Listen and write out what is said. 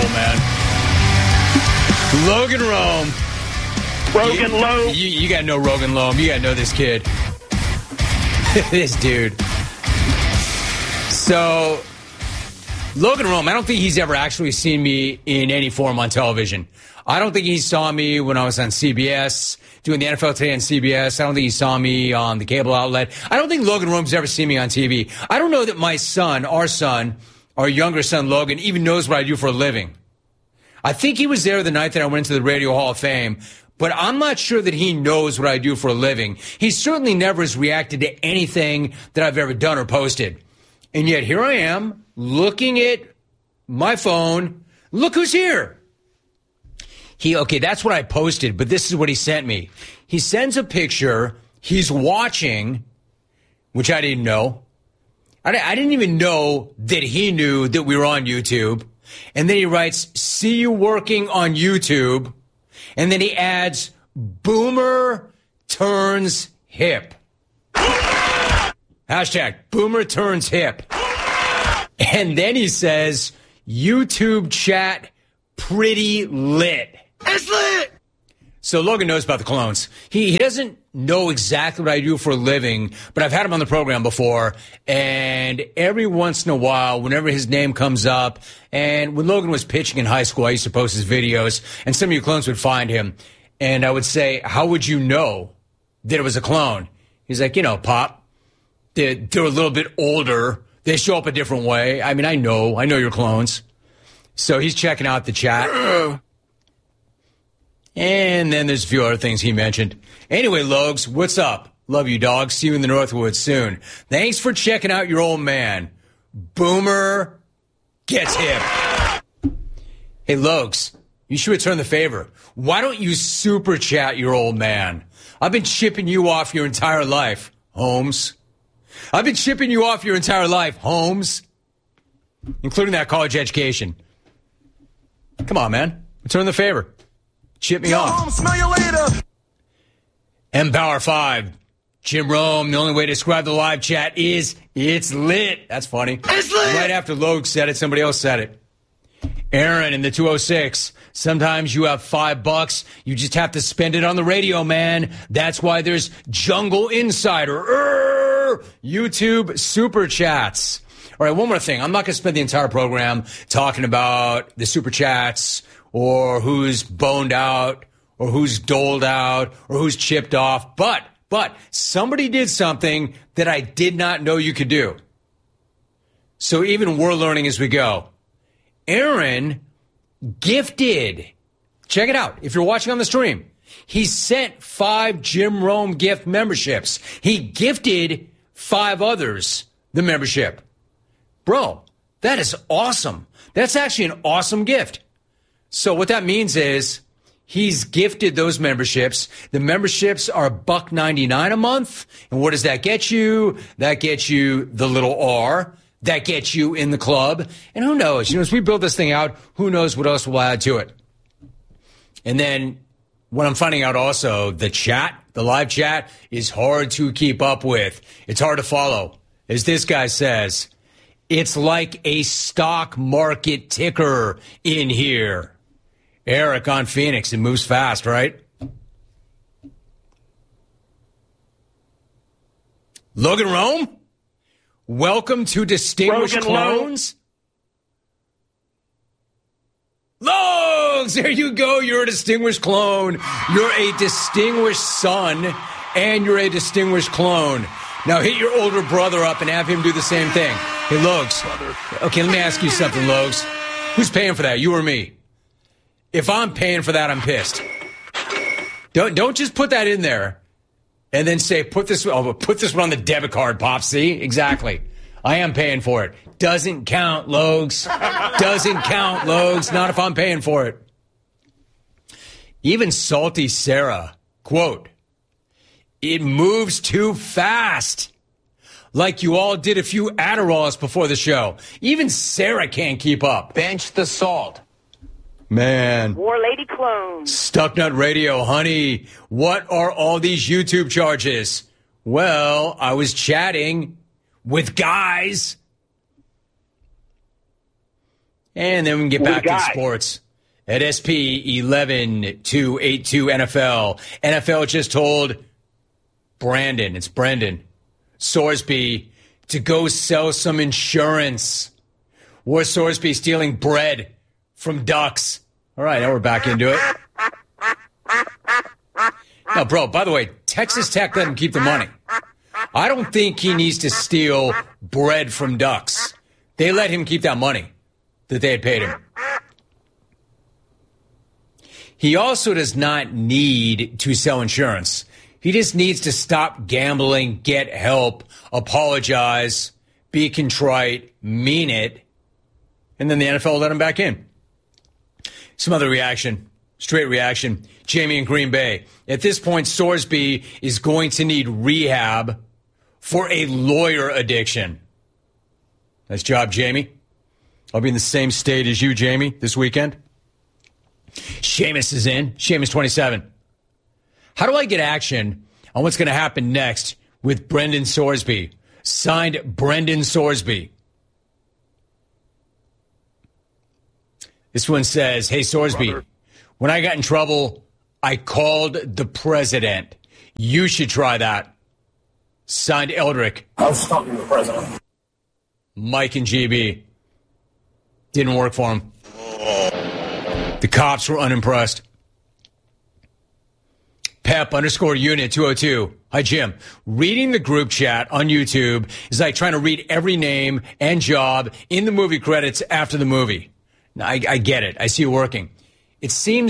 man. Logan Rome. Rogan Lowe. You got to know Rogan Lowe. You got to know this kid. This dude. So, Logan Rome, I don't think he's ever actually seen me in any form on television. I don't think he saw me when I was on CBS, doing the NFL Today on CBS. I don't think he saw me on the cable outlet. I don't think Logan Rome's ever seen me on TV. I don't know that my son, our younger son Logan, even knows what I do for a living. I think he was there the night that I went into the Radio Hall of Fame, but I'm not sure that he knows what I do for a living. He certainly never has reacted to anything that I've ever done or posted. And yet here I am, looking at my phone. Look who's here. Okay, that's what I posted, but this is what he sent me. He sends a picture. He's watching, which I didn't know. I didn't even know that he knew that we were on YouTube. And then he writes, see you working on YouTube. And then he adds, Boomer turns hip. Hashtag Boomer turns hip. And then he says, YouTube chat pretty lit. It's lit! So Logan knows about the clones. He doesn't know exactly what I do for a living, but I've had him on the program before, and every once in a while, whenever his name comes up, and when Logan was pitching in high school, I used to post his videos, and some of you clones would find him, and I would say, how would you know that it was a clone? He's like, Pop, they're a little bit older. They show up a different way. I mean, I know your clones. So he's checking out the chat. And then there's a few other things he mentioned. Anyway, Logs, what's up? Love you, dog. See you in the Northwoods soon. Thanks for checking out your old man. Boomer gets hip. Hey, Logs, you should return the favor. Why don't you super chat your old man? I've been chipping you off your entire life, Holmes. I've been chipping you off your entire life, Holmes. Including that college education. Come on, man. Return the favor. Chip me off. Home, smell you later. Empower 5. Jim Rome, the only way to describe the live chat is it's lit. That's funny. It's lit. Right after Logue said it, somebody else said it. Aaron in the 206. Sometimes you have $5. You just have to spend it on the radio, man. That's why there's Jungle Insider. YouTube Super Chats. All right, one more thing. I'm not going to spend the entire program talking about the Super Chats or who's boned out, or who's doled out, or who's chipped off. But somebody did something that I did not know you could do. So even we're learning as we go. Aaron gifted. Check it out. If you're watching on the stream, he sent 5 Jim Rome gift memberships. He gifted 5 others the membership. Bro, that is awesome. That's actually an awesome gift. So what that means is he's gifted those memberships. The memberships are $1.99 a month. And what does that get you? That gets you the little R. That gets you in the club. And who knows? As we build this thing out, who knows what else we'll add to it. And then what I'm finding out also, the live chat is hard to keep up with. It's hard to follow. As this guy says, it's like a stock market ticker in here. Eric on Phoenix. It moves fast, right? Logan Rome, welcome to Distinguished Rogan Clones. Logs, there you go. You're a distinguished clone. You're a distinguished son, and you're a distinguished clone. Now hit your older brother up and have him do the same thing. Hey, Logs. Okay, let me ask you something, Logs. Who's paying for that, you or me? If I'm paying for that, I'm pissed. Don't just put that in there and then say, put this one on the debit card, Pop. See? Exactly. I am paying for it. Doesn't count, Logs. Doesn't count, Logs. Not if I'm paying for it. Even Salty Sarah, quote, it moves too fast. Like you all did a few Adderalls before the show. Even Sarah can't keep up. Bench the salt. Man. War Lady Clone. Stucknut Radio, honey. What are all these YouTube charges? Well, I was chatting with guys. And then we can get back to sports at SP 11282 NFL. NFL just told Brendan Sorsby to go sell some insurance. Was Sorsby stealing bread from ducks? All right, now we're back into it. Now, bro, by the way, Texas Tech let him keep the money. I don't think he needs to steal bread from ducks. They let him keep that money that they had paid him. He also does not need to sell insurance. He just needs to stop gambling, get help, apologize, be contrite, mean it, and then the NFL will let him back in. Some other reaction, straight reaction. Jamie in Green Bay. At this point, Sorsby is going to need rehab for a lawyer addiction. Nice job, Jamie. I'll be in the same state as you, Jamie, this weekend. Seamus is in. Seamus 27. How do I get action on what's going to happen next with Brendan Sorsby? Signed, Brendan Sorsby. This one says, hey, Sorsby, when I got in trouble, I called the president. You should try that. Signed, Eldrick. I was talking to the president. Mike and GB. Didn't work for him. The cops were unimpressed. Pep_unit 202. Hi, Jim. Reading the group chat on YouTube is like trying to read every name and job in the movie credits after the movie. Now, I get it. I see it working. It seems